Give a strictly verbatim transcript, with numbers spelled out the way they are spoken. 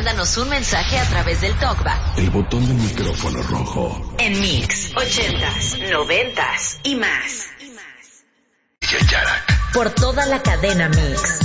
mándanos un mensaje a través del TalkBack. El botón del micrófono rojo. En Mix, ochentas, noventas y más. Yayarak. Por toda la cadena Mix.